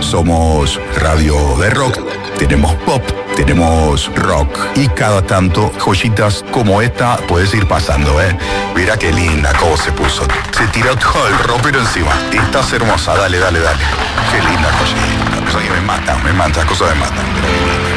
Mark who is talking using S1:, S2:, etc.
S1: Somos radio de rock, tenemos pop, tenemos rock y cada tanto joyitas como esta puedes ir pasando, ¿eh? Mira qué linda cómo se puso. Se tiró todo el ropero encima. Estás hermosa, dale. Qué linda joyita. Cosas que me matan, cosas me matan.